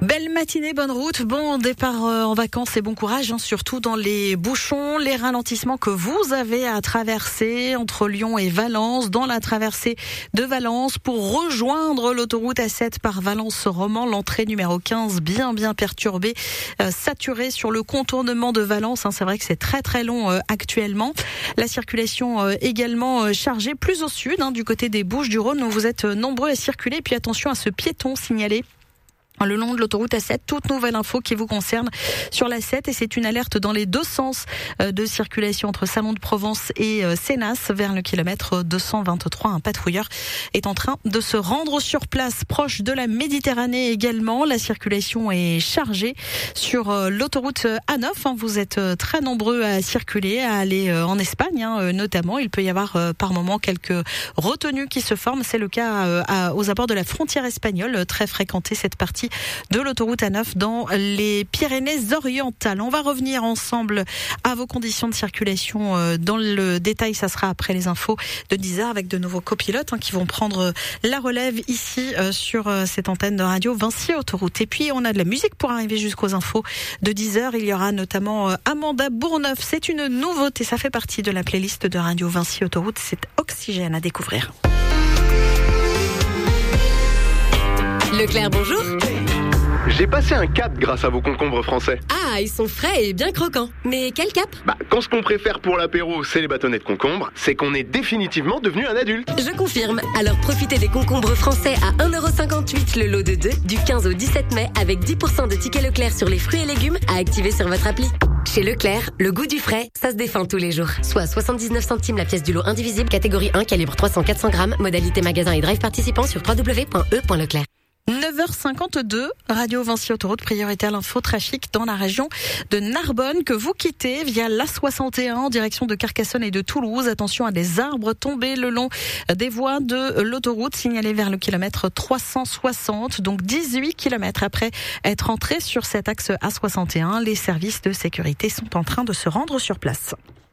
Belle matinée, bonne route, bon départ en vacances et bon courage, surtout dans les bouchons, les ralentissements que vous avez à traverser entre Lyon et Valence, dans la traversée de Valence pour rejoindre l'autoroute A7 par Valence-Romand, l'entrée numéro 15 bien perturbée, saturée sur le contournement de Valence, c'est vrai que c'est très long actuellement. La circulation également chargée plus au sud, du côté des Bouches-du-Rhône où vous êtes nombreux à circuler, puis attention à ce piéton signalé le long de l'autoroute A7, toute nouvelle info qui vous concerne sur l'A7 et c'est une alerte dans les deux sens de circulation entre Salon de Provence et Sénas vers le kilomètre 223. Un patrouilleur est en train de se rendre sur place proche de la Méditerranée également. La circulation est chargée sur l'autoroute A9. Vous êtes très nombreux à circuler, à aller en Espagne notamment. Il peut y avoir par moment quelques retenues qui se forment. C'est le cas aux abords de la frontière espagnole, très fréquentée cette partie de l'autoroute A9 dans les Pyrénées-Orientales. On va revenir ensemble à vos conditions de circulation dans le détail. Ça sera après les infos de 10h avec de nouveaux copilotes qui vont prendre la relève ici sur cette antenne de radio Vinci Autoroute. Et puis on a de la musique pour arriver jusqu'aux infos de 10h. Il y aura notamment Amanda Bourneuf. C'est une nouveauté. Ça fait partie de la playlist de radio Vinci Autoroute. C'est Oxygène à découvrir. Leclerc, bonjour. J'ai passé un cap grâce à vos concombres français. Ah, ils sont frais et bien croquants. Mais quel cap ? Quand ce qu'on préfère pour l'apéro, c'est les bâtonnets de concombre, c'est qu'on est définitivement devenu un adulte. Je confirme. Alors profitez des concombres français à 1,58€ le lot de 2 du 15 au 17 mai avec 10% de tickets Leclerc sur les fruits et légumes à activer sur votre appli. Chez Leclerc, le goût du frais, ça se défend tous les jours. Soit 79 centimes la pièce du lot indivisible, catégorie 1, calibre 300-400 grammes, modalité magasin et drive participant sur www.e.leclerc. 9h52, Radio Vinci Autoroute, priorité à l'infotrafic dans la région de Narbonne que vous quittez via l'A61 en direction de Carcassonne et de Toulouse. Attention à des arbres tombés le long des voies de l'autoroute signalée vers le kilomètre 360, donc 18 kilomètres après être entré sur cet axe A61. Les services de sécurité sont en train de se rendre sur place.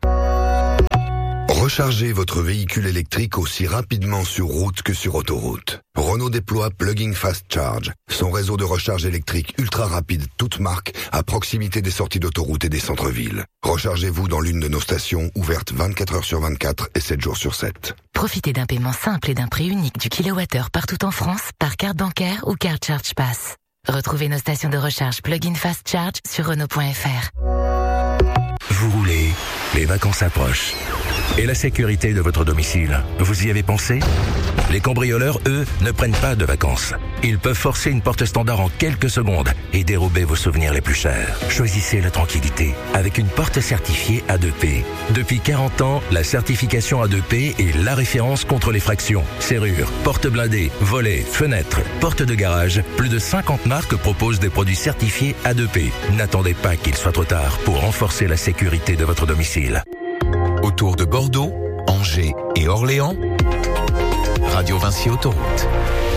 Rechargez votre véhicule électrique aussi rapidement sur route que sur autoroute. Renault déploie Plug-in Fast Charge, son réseau de recharge électrique ultra rapide, toute marque, à proximité des sorties d'autoroute et des centres-villes. Rechargez-vous dans l'une de nos stations ouvertes 24 heures sur 24 et 7 jours sur 7. Profitez d'un paiement simple et d'un prix unique du kilowattheure partout en France par carte bancaire ou carte Charge Pass. Retrouvez nos stations de recharge Plug-in Fast Charge sur Renault.fr. Vous roulez, les vacances approchent. Et la sécurité de votre domicile, vous y avez pensé ? Les cambrioleurs, eux, ne prennent pas de vacances. Ils peuvent forcer une porte standard en quelques secondes et dérober vos souvenirs les plus chers. Choisissez la tranquillité avec une porte certifiée A2P. Depuis 40 ans, la certification A2P est la référence contre les fractions, serrures, portes blindées, volets, fenêtres, portes de garage. Plus de 50 marques proposent des produits certifiés A2P. N'attendez pas qu'il soit trop tard pour renforcer la sécurité de votre domicile. Autour de Bordeaux, Angers et Orléans, Radio Vinci Autoroute.